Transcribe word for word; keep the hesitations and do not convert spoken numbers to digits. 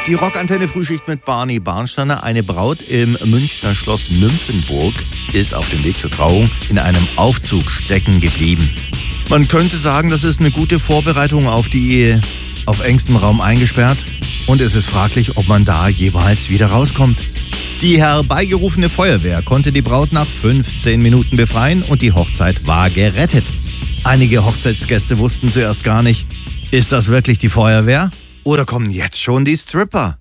Die Rockantenne Frühschicht mit Barney Barnsteiner. Eine Braut im Münchner Schloss Nymphenburg ist auf dem Weg zur Trauung in einem Aufzug stecken geblieben. Man könnte sagen, das ist eine gute Vorbereitung auf die Ehe. Auf engstem Raum eingesperrt und es ist fraglich, ob man da jeweils wieder rauskommt. Die herbeigerufene Feuerwehr konnte die Braut nach fünfzehn Minuten befreien und die Hochzeit war gerettet. Einige Hochzeitsgäste wussten zuerst gar nicht, ist das wirklich die Feuerwehr oder kommen jetzt schon die Stripper?